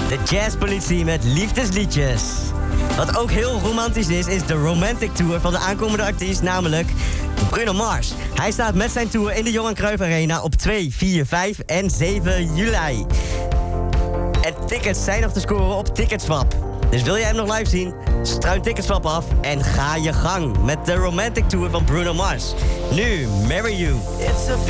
De jazzpolitie met liefdesliedjes. Wat ook heel romantisch is de Romantic Tour van de aankomende artiest, namelijk Bruno Mars. Hij staat met zijn tour in de Johan Cruijff Arena op 2, 4, 5 en 7 juli. En tickets zijn nog te scoren op Ticketswap. Dus wil jij hem nog live zien? Struin Ticketswap af en ga je gang met de Romantic Tour van Bruno Mars. Nu, Marry You.